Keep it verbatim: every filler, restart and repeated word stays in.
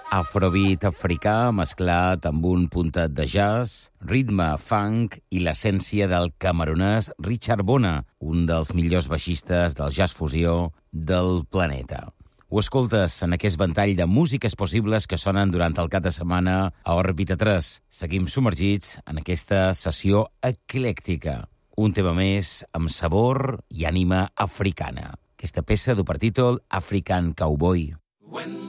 afrobeat africà mesclat amb un puntet de jazz, ritme funk i l'essència del camerunès Richard Bona, un dels millors baixistes del jazz fusió del planeta. Ho escoltes en aquest ventall de músiques possibles que sonen durant el cap de setmana a Òrbita tres. Seguim submergits en aquesta sessió eclèctica. Un tema més amb sabor i ànima africana. Aquesta peça du per títol African Cowboy.